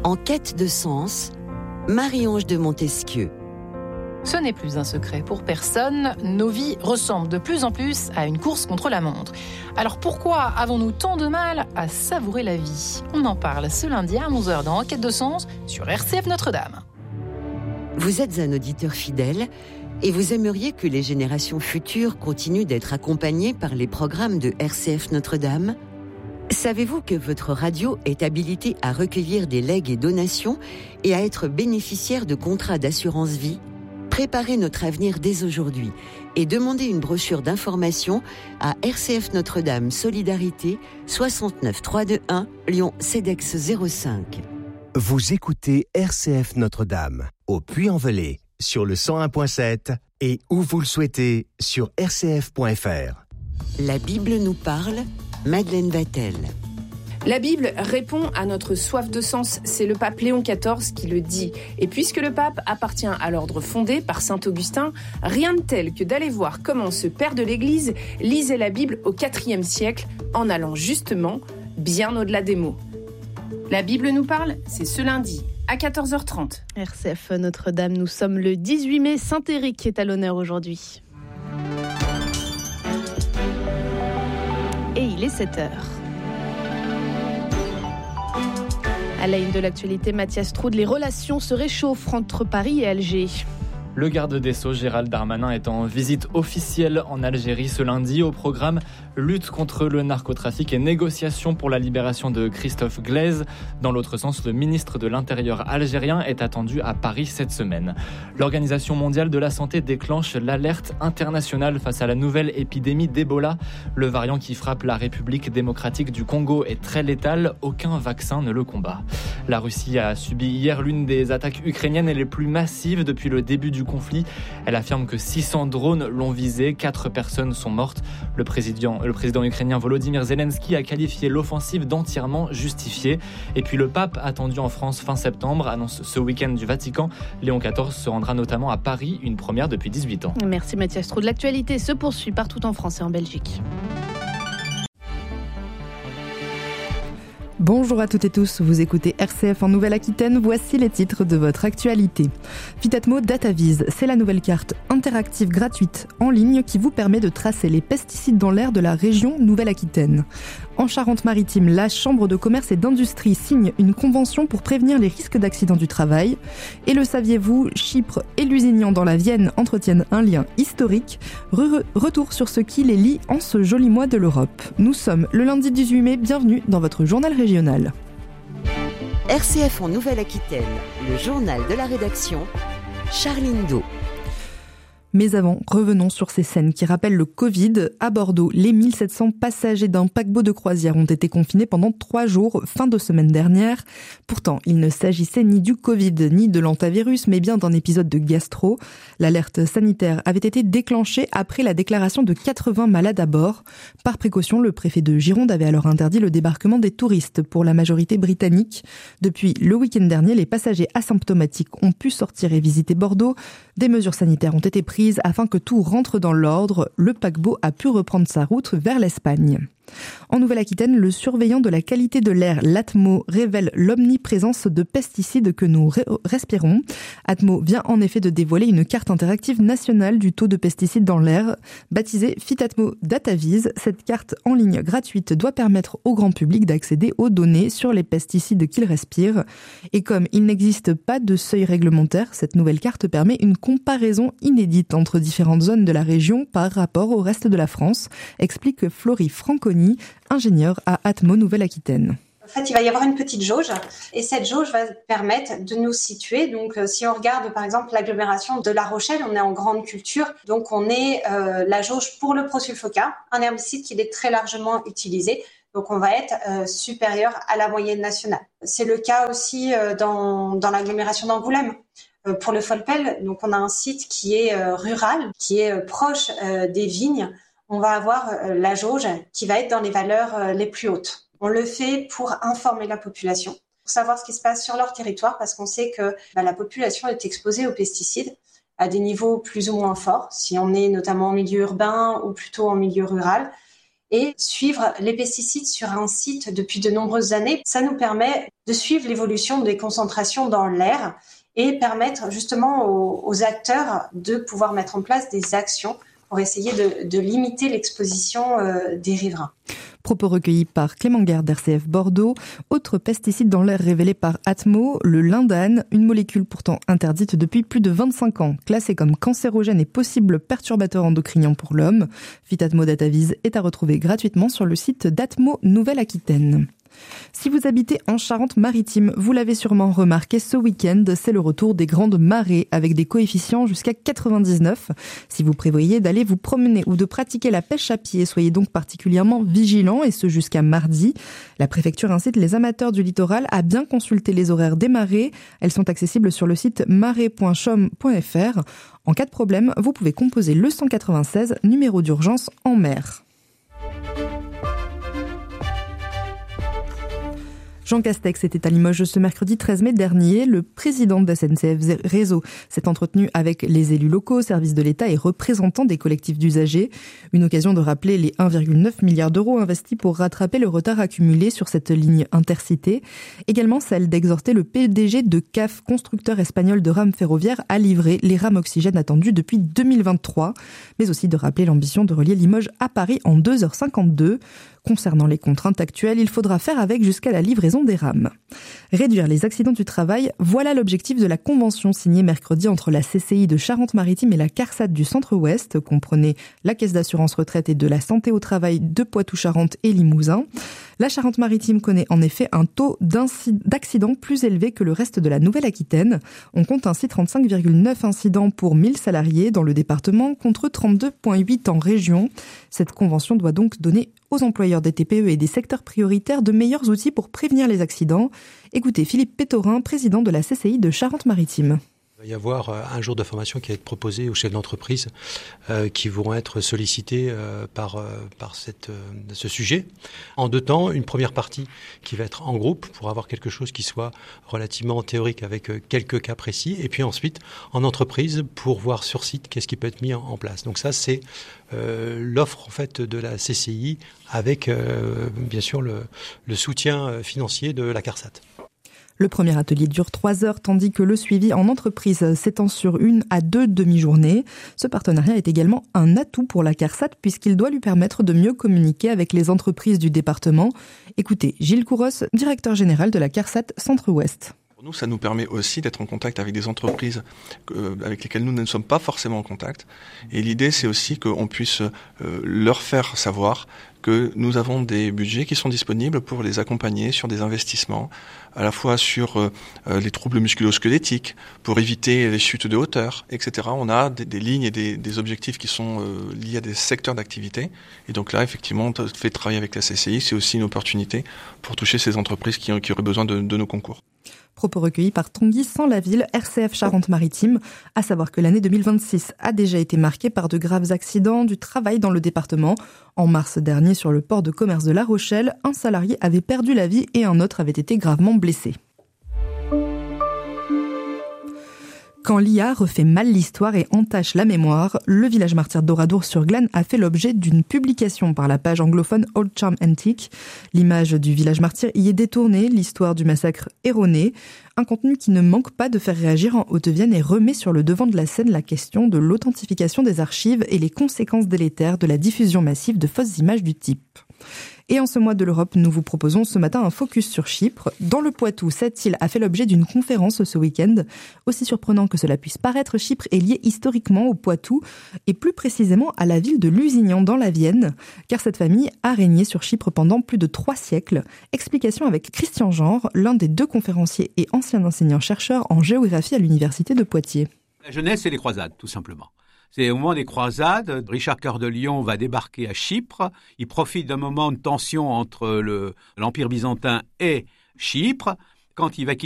En quête de sens, Marie-Ange de Montesquieu. Ce n'est plus un secret pour personne, nos vies ressemblent de plus en plus à une course contre la montre. Alors pourquoi avons-nous tant de mal à savourer la vie ? On en parle ce lundi à 11h dans En quête de sens sur RCF Notre-Dame. Vous êtes un auditeur fidèle et vous aimeriez que les générations futures continuent d'être accompagnées par les programmes de RCF Notre-Dame ? Savez-vous que votre radio est habilitée à recueillir des legs et donations et à être bénéficiaire de contrats d'assurance vie ? Préparez notre avenir dès aujourd'hui et demandez une brochure d'information à RCF Notre-Dame Solidarité 69 321 Lyon CEDEX 05. Vous écoutez RCF Notre-Dame au Puy-en-Velay sur le 101.7 et où vous le souhaitez sur rcf.fr. La Bible nous parle, Madeleine Vatel. La Bible répond à notre soif de sens, c'est le pape Léon XIV qui le dit. Et puisque le pape appartient à l'ordre fondé par saint Augustin, rien de tel que d'aller voir comment ce père de l'Église lisait la Bible au IVe siècle en allant justement bien au-delà des mots. La Bible nous parle, c'est ce lundi à 14h30. RCF Notre-Dame, nous sommes le 18 mai, Saint-Éric est à l'honneur aujourd'hui. Et il est 7h. À la une de l'actualité, Mathias Troude, les relations se réchauffent entre Paris et Alger. Le garde des Sceaux, Gérald Darmanin, est en visite officielle en Algérie ce lundi. Au programme, lutte contre le narcotrafic et négociation pour la libération de Christophe Glaise. Dans l'autre sens, le ministre de l'Intérieur algérien est attendu à Paris cette semaine. L'Organisation mondiale de la santé déclenche l'alerte internationale face à la nouvelle épidémie d'Ebola. Le variant qui frappe la République démocratique du Congo est très létal. Aucun vaccin ne le combat. La Russie a subi hier l'une des attaques ukrainiennes les plus massives depuis le début du conflit. Elle affirme que 600 drones l'ont visé, 4 personnes sont mortes. Le président ukrainien Volodymyr Zelensky a qualifié l'offensive d'entièrement justifiée. Et puis le pape, attendu en France fin septembre, annonce ce week-end du Vatican. Léon XIV se rendra notamment à Paris, une première depuis 18 ans. Merci Mathias Troude. L'actualité se poursuit partout en France et en Belgique. Bonjour à toutes et tous, vous écoutez RCF en Nouvelle-Aquitaine, voici les titres de votre actualité. Vitatmo DataVise, c'est la nouvelle carte interactive gratuite en ligne qui vous permet de tracer les pesticides dans l'air de la région Nouvelle-Aquitaine. En Charente-Maritime, la Chambre de commerce et d'industrie signe une convention pour prévenir les risques d'accidents du travail. Et le saviez-vous, Chypre et Lusignan dans la Vienne entretiennent un lien historique. Retour sur ce qui les lie en ce joli mois de l'Europe. Nous sommes le lundi 18 mai, bienvenue dans votre journal régional. RCF en Nouvelle-Aquitaine, le journal de la rédaction, Charline Do. Mais avant, revenons sur ces scènes qui rappellent le Covid. À Bordeaux, les 1700 passagers d'un paquebot de croisière ont été confinés pendant 3 jours, fin de semaine dernière. Pourtant, il ne s'agissait ni du Covid, ni de l'antavirus, mais bien d'un épisode de gastro. L'alerte sanitaire avait été déclenchée après la déclaration de 80 malades à bord. Par précaution, le préfet de Gironde avait alors interdit le débarquement des touristes pour la majorité britannique. Depuis le week-end dernier, les passagers asymptomatiques ont pu sortir et visiter Bordeaux. Des mesures sanitaires ont été prises afin que tout rentre dans l'ordre. Le paquebot a pu reprendre sa route vers l'Espagne. En Nouvelle-Aquitaine, le surveillant de la qualité de l'air, l'ATMO, révèle l'omniprésence de pesticides que nous respirons. ATMO vient en effet de dévoiler une carte interactive nationale du taux de pesticides dans l'air, baptisée Vitatmo DataVise. Cette carte en ligne gratuite doit permettre au grand public d'accéder aux données sur les pesticides qu'il respire. Et comme il n'existe pas de seuil réglementaire, cette nouvelle carte permet une comparaison inédite entre différentes zones de la région par rapport au reste de la France, explique Florie Franconi, ingénieur à Atmo Nouvelle-Aquitaine. En fait, il va y avoir une petite jauge et cette jauge va permettre de nous situer. Donc, si on regarde par exemple l'agglomération de La Rochelle, on est en grande culture. Donc, on est la jauge pour le prosulfoca, un herbicide qui est très largement utilisé. Donc, on va être supérieur à la moyenne nationale. C'est le cas aussi dans l'agglomération d'Angoulême. Pour le Folpel, donc on a un site qui est rural, qui est proche des vignes. On va avoir la jauge qui va être dans les valeurs les plus hautes. On le fait pour informer la population, pour savoir ce qui se passe sur leur territoire, parce qu'on sait que la population est exposée aux pesticides à des niveaux plus ou moins forts, si on est notamment en milieu urbain ou plutôt en milieu rural. et suivre les pesticides sur un site depuis de nombreuses années. Ça nous permet de suivre l'évolution des concentrations dans l'air et permettre justement aux acteurs de pouvoir mettre en place des actions pour essayer de limiter l'exposition des riverains. Propos recueillis par Clément Guerre d'RCF Bordeaux. Autre pesticide dans l'air révélé par Atmo, le lindane, une molécule pourtant interdite depuis plus de 25 ans, classée comme cancérogène et possible perturbateur endocrinien pour l'homme. Phytatmo Datavise est à retrouver gratuitement sur le site d'Atmo Nouvelle-Aquitaine. Si vous habitez en Charente-Maritime, vous l'avez sûrement remarqué, ce week-end, c'est le retour des grandes marées avec des coefficients jusqu'à 99. Si vous prévoyez d'aller vous promener ou de pratiquer la pêche à pied, soyez donc particulièrement vigilants et ce jusqu'à mardi. La préfecture incite les amateurs du littoral à bien consulter les horaires des marées. Elles sont accessibles sur le site marée.chom.fr. En cas de problème, vous pouvez composer le 196, numéro d'urgence en mer. Jean Castex était à Limoges ce mercredi 13 mai dernier. Le président de SNCF Réseau s'est entretenu avec les élus locaux, services de l'État et représentants des collectifs d'usagers. Une occasion de rappeler les 1,9 milliard d'euros investis pour rattraper le retard accumulé sur cette ligne intercité. Également celle d'exhorter le PDG de CAF, constructeur espagnol de rames ferroviaires, à livrer les rames oxygène attendues depuis 2023. Mais aussi de rappeler l'ambition de relier Limoges à Paris en 2h52. Concernant les contraintes actuelles, il faudra faire avec jusqu'à la livraison des rames. Réduire les accidents du travail, voilà l'objectif de la convention signée mercredi entre la CCI de Charente-Maritime et la CARSAT du Centre-Ouest, comprenait la Caisse d'assurance retraite et de la santé au travail de Poitou-Charentes et Limousin. La Charente-Maritime connaît en effet un taux d'accidents plus élevé que le reste de la Nouvelle-Aquitaine. On compte ainsi 35,9 incidents pour 1000 salariés dans le département contre 32,8 en région. Cette convention doit donc donner aux employeurs des TPE et des secteurs prioritaires de meilleurs outils pour prévenir les accidents. Écoutez Philippe Pétorin, président de la CCI de Charente-Maritime. Il va y avoir un jour de formation qui va être proposé aux chefs d'entreprise qui vont être sollicités par ce sujet. En 2 temps, une première partie qui va être en groupe pour avoir quelque chose qui soit relativement théorique avec quelques cas précis. Et puis ensuite, en entreprise pour voir sur site qu'est-ce qui peut être mis en place. Donc ça, c'est l'offre en fait de la CCI avec bien sûr le soutien financier de la CARSAT. Le premier atelier dure 3 heures, tandis que le suivi en entreprise s'étend sur 1 à 2 demi-journées. Ce partenariat est également un atout pour la CARSAT puisqu'il doit lui permettre de mieux communiquer avec les entreprises du département. Écoutez Gilles Couros, directeur général de la CARSAT Centre-Ouest. Pour nous, ça nous permet aussi d'être en contact avec des entreprises avec lesquelles nous ne sommes pas forcément en contact. Et l'idée, c'est aussi qu'on puisse leur faire savoir que nous avons des budgets qui sont disponibles pour les accompagner sur des investissements, à la fois sur les troubles musculo-squelettiques, pour éviter les chutes de hauteur, etc. On a des lignes et des objectifs qui sont liés à des secteurs d'activité. Et donc là, effectivement, on fait travailler avec la CCI, c'est aussi une opportunité pour toucher ces entreprises qui auraient besoin de nos concours. Propos recueillis par Tanguy Sans-Laville, RCF Charente-Maritime, à savoir que l'année 2026 a déjà été marquée par de graves accidents du travail dans le département. En mars dernier, sur le port de commerce de La Rochelle, un salarié avait perdu la vie et un autre avait été gravement blessé. Quand l'IA refait mal l'histoire et entache la mémoire, le village martyr d'Oradour-sur-Glane a fait l'objet d'une publication par la page anglophone Old Charm Antique. L'image du village martyr y est détournée, l'histoire du massacre erronée. Un contenu qui ne manque pas de faire réagir en Haute-Vienne et remet sur le devant de la scène la question de l'authentification des archives et les conséquences délétères de la diffusion massive de fausses images du type. Et en ce mois de l'Europe, nous vous proposons ce matin un focus sur Chypre. Dans le Poitou, cette île a fait l'objet d'une conférence ce week-end. Aussi surprenant que cela puisse paraître, Chypre est liée historiquement au Poitou et plus précisément à la ville de Lusignan dans la Vienne, car cette famille a régné sur Chypre pendant plus de 3 siècles. Explication avec Christian Genre, l'un des 2 conférenciers et ancien enseignant-chercheur en géographie à l'université de Poitiers. La jeunesse et les croisades, tout simplement. C'est au moment des croisades, Richard Cœur de Lion va débarquer à Chypre. Il profite d'un moment de tension entre l'Empire byzantin et Chypre. Quand il va quitter